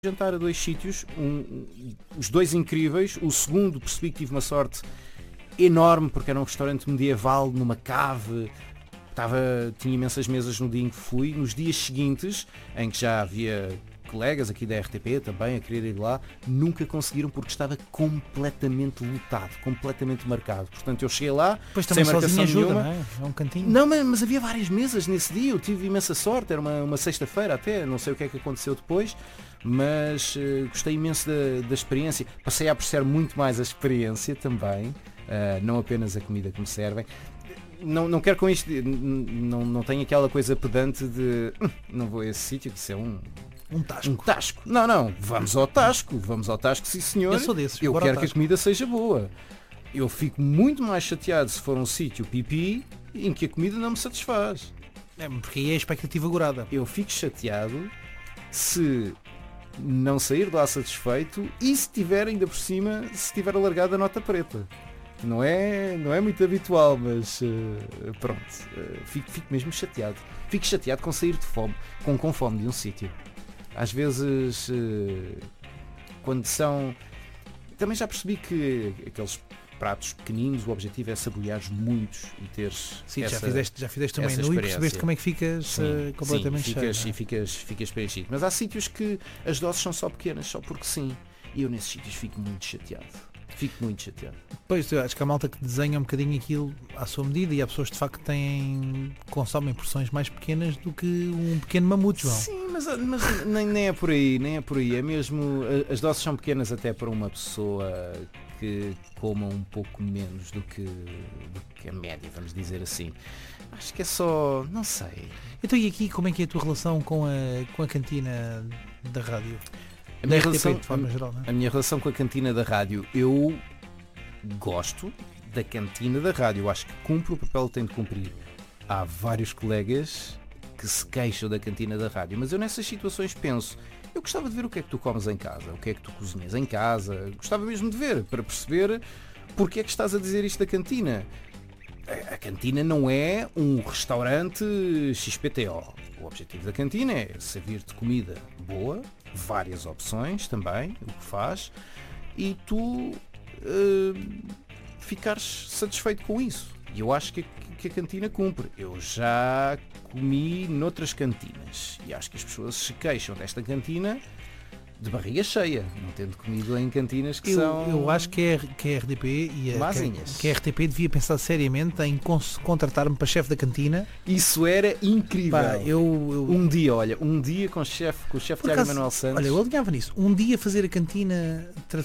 jantar a 2 sítios, os 2 incríveis. O segundo percebi que tive uma sorte enorme porque era um restaurante medieval numa cave, tinha imensas mesas no dia em que fui. Nos dias seguintes, em que já havia colegas aqui da RTP também a querer ir lá, nunca conseguiram porque estava completamente lotado, completamente marcado. Portanto, eu cheguei lá, pois sem também marcação sozinho ajuda, nenhuma. não é? É um cantinho. Não, mas havia várias mesas nesse dia, eu tive imensa sorte, era uma sexta-feira até, não sei o que é que aconteceu depois, mas gostei imenso da experiência. Passei a apreciar muito mais a experiência também, não apenas a comida que me servem. Não quero com isto, não tenho aquela coisa pedante de não vou a esse sítio, que isso é um tasco. Não, vamos ao tasco, sim senhor. Eu sou desses. Eu quero que a comida seja boa. Eu fico muito mais chateado se for um sítio pipi em que a comida não me satisfaz. Porque aí é a expectativa gorada. Eu fico chateado se não sair de lá satisfeito e se tiver ainda por cima, se tiver alargado a nota preta. Não é muito habitual, mas pronto, fico mesmo chateado. Fico chateado com sair de fome, com fome de um sítio. Às vezes, quando são... Também já percebi que aqueles pratos pequeninos, o objetivo é saboreares muitos e teres... Sim, já fizeste um menu e percebeste como é que ficas completamente cheio. Sim, ficas preenchido. Mas há sítios que as doses são só pequenas, só porque sim. E eu nesses sítios fico muito chateado. Pois, eu acho que a malta que desenha um bocadinho aquilo à sua medida, e há pessoas de facto que consomem porções mais pequenas do que um pequeno mamute, João. Sim, mas nem é por aí, é mesmo, as doses são pequenas até para uma pessoa que coma um pouco menos do que a média, vamos dizer assim. Acho que é só, não sei. Então, e aqui como é que é a tua relação com a cantina da rádio? A minha relação com a cantina da rádio, eu gosto da cantina da rádio, eu acho que cumpre o papel que tem de cumprir. Há vários colegas que se queixam da cantina da rádio, mas eu nessas situações penso, eu gostava de ver o que é que tu comes em casa, o que é que tu cozinhas em casa, gostava mesmo de ver, para perceber porque é que estás a dizer isto da cantina. A cantina não é um restaurante XPTO. O objetivo da cantina é servir-te comida boa, várias opções também, o que faz, e tu ficares satisfeito com isso. E eu acho que a cantina cumpre. Eu já comi noutras cantinas e acho que as pessoas se queixam desta cantina de barriga cheia, não tendo comido em cantinas que são... Eu acho que a RTP e que a RTP devia pensar seriamente em contratar-me para chefe da cantina. Isso era incrível. Pá, um dia com o chefe Tiago Manuel Santos. Olha, eu alinhava nisso. Um dia fazeria cantina.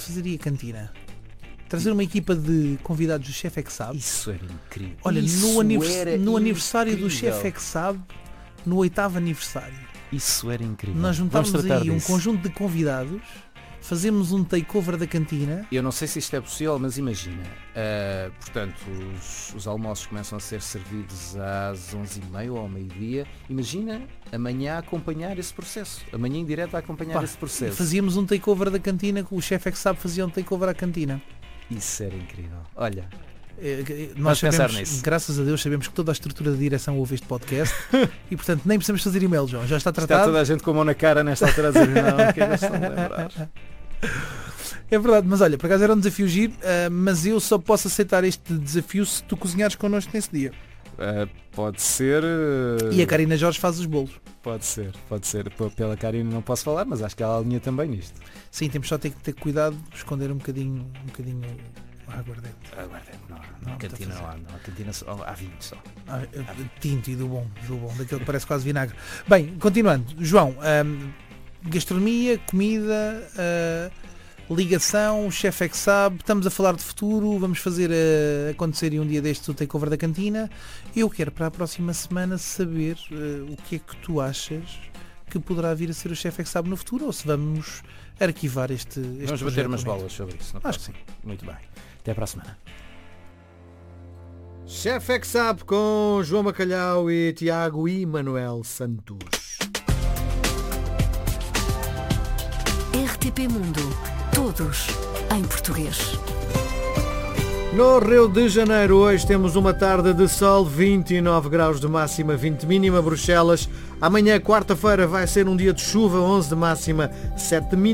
Trazer uma equipa de convidados do Chefe é que Sabe. Isso era incrível. Olha, no aniversário do Chefe é que Sabe, no 8º aniversário. Isso era incrível. Nós juntámos aí um conjunto de convidados, fazemos um takeover da cantina. Eu não sei se isto é possível, mas imagina, portanto, os almoços começam a ser servidos às 11h30 ou ao meio-dia. Imagina amanhã acompanhar esse processo, amanhã em direto a acompanhar esse processo. Fazíamos um takeover da cantina, o Chefe é que Sabe fazia um takeover à cantina. Isso era incrível. Olha, nós sabemos, graças a Deus, sabemos que toda a estrutura da direção ouve este podcast e portanto nem precisamos fazer e-mail, João, já está tratado. Está toda a gente com a mão na cara nesta altura a dizer não, que eles estão a lembrar. É verdade, mas olha, por acaso era um desafio giro, mas eu só posso aceitar este desafio se tu cozinhares connosco nesse dia. Pode ser. E a Karina Jorge faz os bolos. Pode ser. Pela Karina não posso falar, mas acho que ela alinha também nisto. Sim, temos só ter que ter cuidado de esconder um bocadinho aguardente. Não, a cantina não há. A cantina há vinho só. Tinto e do bom, daquele que parece quase vinagre. Bem, continuando, João, gastronomia, comida, ligação, Chefe é que Sabe, estamos a falar de futuro, vamos fazer acontecer um dia destes o takeover da cantina. Eu quero para a próxima semana saber o que é que tu achas que poderá vir a ser o Chefe é que Sabe no futuro, ou se vamos arquivar este vamos bater umas bolas sobre isso. Acho que sim. Muito bem. Até para a semana. Chefe é que Sabe com João Bacalhau e Tiago e Manuel Santos. RTP Mundo. Todos em português. No Rio de Janeiro hoje temos uma tarde de sol, 29 graus de máxima, 20 de mínima. Bruxelas, amanhã quarta-feira vai ser um dia de chuva, 11 de máxima, 7 de mínima.